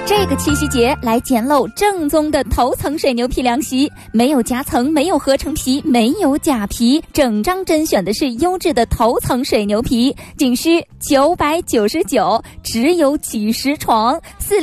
这个七夕节来捡漏正宗的头层水牛皮凉席，没有夹层，没有合成皮，没有假皮，整张甄选的是优质的头层水牛皮，仅需999，只有几十床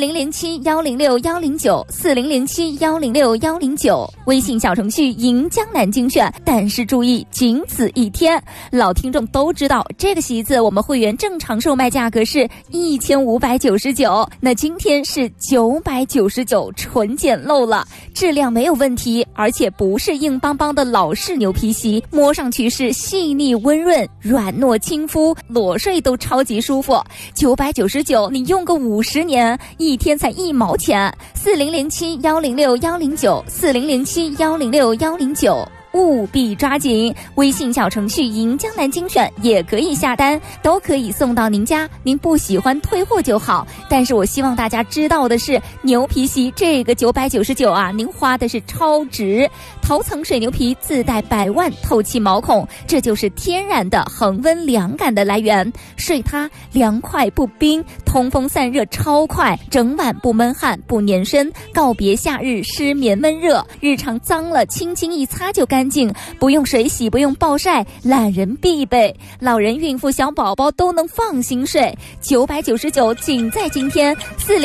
，4007-106-109，4007-106-109，微信小程序迎江南精选，但是注意仅此一天。老听众都知道，这个席子我们会员正常售卖价格是1599，那今天是999，纯捡漏了，质量没有问题，而且不是硬邦邦的老式牛皮席，摸上去是细腻温润，软糯亲肤，裸睡都超级舒服。999你用个50年，一天才1毛钱。4007-106-109，4007-106-109，务必抓紧，微信小程序迎江南精选也可以下单，都可以送到您家，您不喜欢退货就好。但是我希望大家知道的是，牛皮席这个999啊，您花的是超值。头层水牛皮自带100万透气毛孔，这就是天然的恒温凉感的来源，睡它凉快不冰，通风散热超快，整晚不闷汗不粘身，告别夏日失眠闷热，日常脏了轻轻一擦就干净，不用水洗不用暴晒，懒人必备，老人孕妇小宝宝都能放心睡。999仅在今天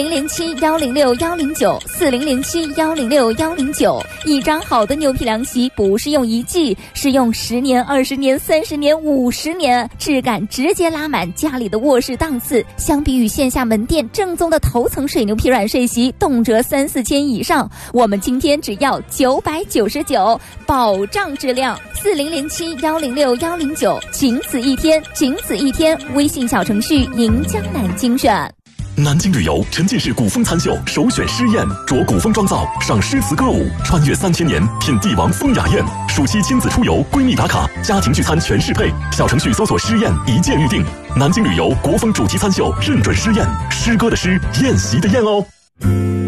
，4007-106-109，4007-106-109，一张好的牛皮凉席不是用1季，是用10年、20年、30年、50年，质感直接拉满家里的卧室档次。相比于线下门店正宗的头层水牛皮软睡席，动辄3-4千以上，我们今天只要999，保障质量。4007-106-109，仅此一天，仅此一天，微信小程序迎江南精选。 南京旅游沉浸式古风餐秀首选诗宴，着古风妆造赏诗词歌舞，穿越3000年品帝王风雅宴。暑期亲子出游闺蜜打卡，家庭聚餐全适配，小程序搜索诗宴一键预定。南京旅游国风主题餐秀认准诗宴，诗歌的诗，宴席的宴哦。